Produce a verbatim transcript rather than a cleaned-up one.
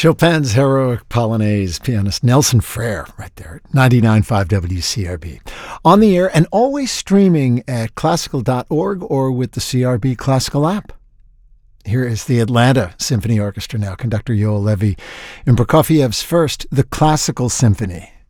Chopin's Heroic Polonaise, pianist Nelson Frere, right there at ninety-nine point five W C R B. On the air and always streaming at classical dot org or with the C R B Classical app. Here is the Atlanta Symphony Orchestra now, conductor Yoel Levy in Prokofiev's first, The Classical Symphony.